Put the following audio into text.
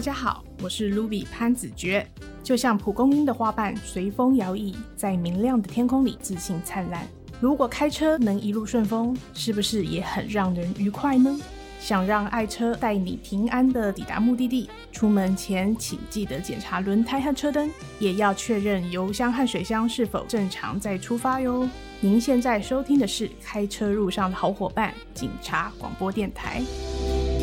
家好，我是 Ruby 潘子珏。就像蒲公英的花瓣随风摇曳，在明亮的天空里自信灿烂。如果开车能一路顺风，是不是也很让人愉快呢？想让爱车带你平安地抵达目的地，出门前请记得检查轮胎和车灯，也要确认油箱和水箱是否正常再出发哟。您现在收听的是开车路上的好伙伴——警察广播电台。